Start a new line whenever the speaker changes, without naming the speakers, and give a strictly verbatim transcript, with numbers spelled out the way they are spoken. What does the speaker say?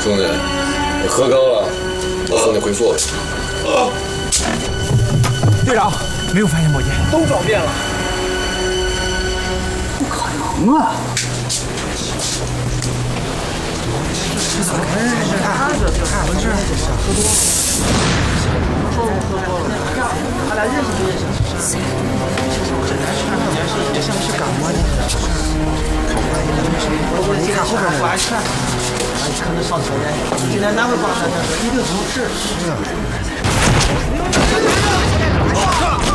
兄弟，你喝高了，我送你回座位。啊！
队长，没有发现宝剑，都找遍了。不可能啊！这怎么回事？他这看不是喝多了。说我喝多了，他俩认识不认识？这男生看起来是也像是感冒的。我你看后边那个，哎，可能上车了。今天哪会发生的？一定不是。是啊。